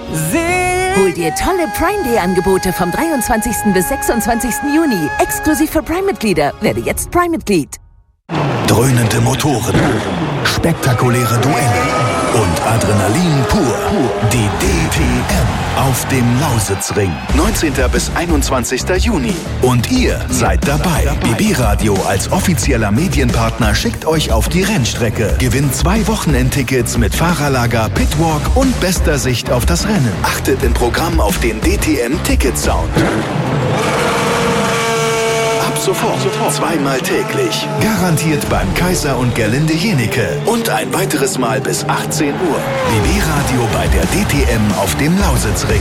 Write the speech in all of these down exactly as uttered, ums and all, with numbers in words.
Hol dir tolle Prime Day Angebote vom dreiundzwanzigsten bis sechsundzwanzigsten Juni. Exklusiv für Prime-Mitglieder. Werde jetzt Prime-Mitglied. Dröhnende Motoren, spektakuläre Duelle und Adrenalin pur. Die D T M auf dem Lausitzring. neunzehnten bis einundzwanzigsten Juni. Und ihr seid dabei. B B Radio als offizieller Medienpartner schickt euch auf die Rennstrecke. Gewinnt zwei Wochenendtickets mit Fahrerlager, Pitwalk und bester Sicht auf das Rennen. Achtet im Programm auf den D T M Ticket Sound. Sofort, zweimal täglich. Garantiert beim Kaiser und Gerlinde Jenecke. Und ein weiteres Mal bis achtzehn Uhr. B B Radio bei der D T M auf dem Lausitzring.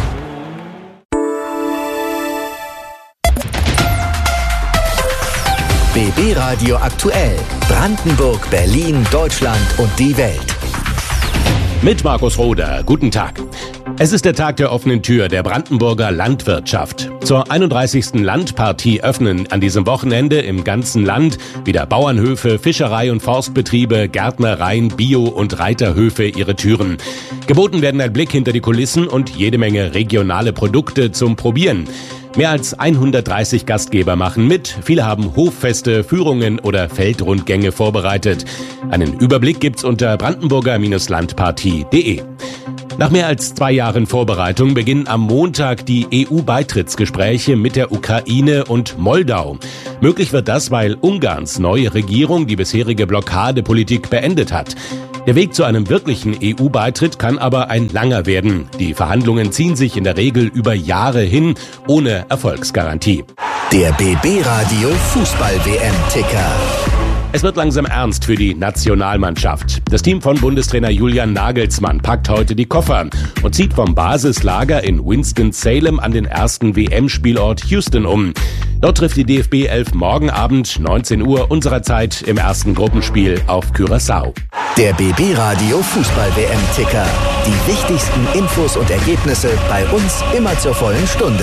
B B Radio aktuell. Brandenburg, Berlin, Deutschland und die Welt. Mit Markus Roder. Guten Tag. Es ist der Tag der offenen Tür der Brandenburger Landwirtschaft. Zur einunddreißigsten Landpartie öffnen an diesem Wochenende im ganzen Land wieder Bauernhöfe, Fischerei- und Forstbetriebe, Gärtnereien, Bio- und Reiterhöfe ihre Türen. Geboten werden ein Blick hinter die Kulissen und jede Menge regionale Produkte zum Probieren. Mehr als hundertdreißig Gastgeber machen mit. Viele haben Hoffeste, Führungen oder Feldrundgänge vorbereitet. Einen Überblick gibt's unter brandenburger Landpartie punkt de. Nach mehr als zwei Jahren Vorbereitung beginnen am Montag die E U-Beitrittsgespräche mit der Ukraine und Moldau. Möglich wird das, weil Ungarns neue Regierung die bisherige Blockadepolitik beendet hat. Der Weg zu einem wirklichen E U-Beitritt kann aber ein langer werden. Die Verhandlungen ziehen sich in der Regel über Jahre hin, ohne Erfolgsgarantie. Der B B Radio Fußball-W M-Ticker. Es wird langsam ernst für die Nationalmannschaft. Das Team von Bundestrainer Julian Nagelsmann packt heute die Koffer und zieht vom Basislager in Winston-Salem an den ersten W M-Spielort Houston um. Dort trifft die D F B elf morgen Abend neunzehn Uhr unserer Zeit im ersten Gruppenspiel auf Curaçao. Der B B Radio Fußball-W M-Ticker. Die wichtigsten Infos und Ergebnisse bei uns immer zur vollen Stunde.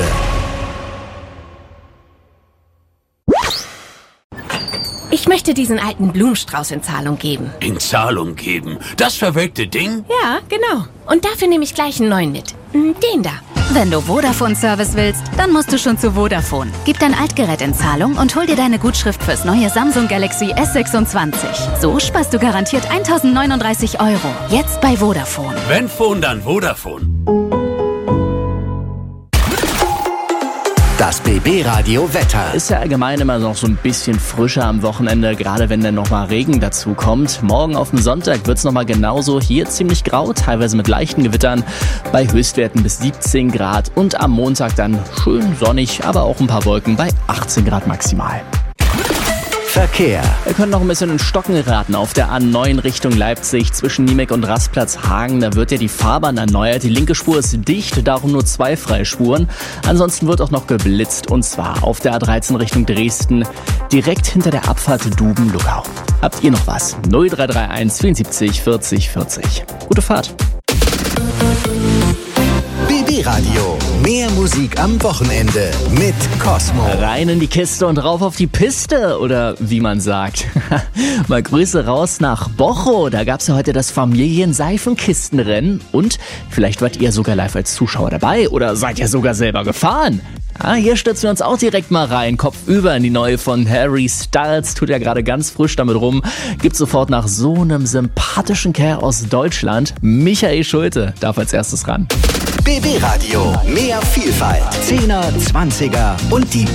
Ich möchte diesen alten Blumenstrauß in Zahlung geben. In Zahlung geben? Das verwelkte Ding? Ja, genau. Und dafür nehme ich gleich einen neuen mit. Den da. Wenn du Vodafone-Service willst, dann musst du schon zu Vodafone. Gib dein Altgerät in Zahlung und hol dir deine Gutschrift fürs neue Samsung Galaxy S sechsundzwanzig. So sparst du garantiert eintausendneununddreißig Euro. Jetzt bei Vodafone. Wenn Phone, dann Vodafone. Das B B Radio Wetter. Ist ja allgemein immer noch so ein bisschen frischer am Wochenende, gerade wenn dann nochmal Regen dazu kommt. Morgen auf dem Sonntag wird es nochmal genauso. Hier ziemlich grau, teilweise mit leichten Gewittern, bei Höchstwerten bis siebzehn Grad. Und am Montag dann schön sonnig, aber auch ein paar Wolken bei achtzehn Grad maximal. Verkehr. Wir können noch ein bisschen in Stocken geraten auf der A neun Richtung Leipzig zwischen Niemek und Rastplatz Hagen. Da wird ja die Fahrbahn erneuert. Die linke Spur ist dicht, darum nur zwei freie Spuren. Ansonsten wird auch noch geblitzt und zwar auf der A dreizehn Richtung Dresden, direkt hinter der Abfahrt Duben-Luckau. Habt ihr noch was? null drei drei eins vierundsiebzig vierzig vierzig. Gute Fahrt. B B Radio. Mehr Musik am Wochenende mit Cosmo. Rein in die Kiste und rauf auf die Piste, oder wie man sagt. Mal Grüße raus nach Bochow. Da gab's ja heute das Familien-Seifenkistenrennen. Und vielleicht wart ihr sogar live als Zuschauer dabei oder seid ihr sogar selber gefahren. Ah, hier stürzen wir uns auch direkt mal rein, kopfüber in die neue von Harry Styles, tut ja gerade ganz frisch damit rum, gibt sofort nach so einem sympathischen Kerl aus Deutschland, Michael Schulte, darf als erstes ran. B B Radio, mehr Vielfalt, Zehner, Zwanziger und die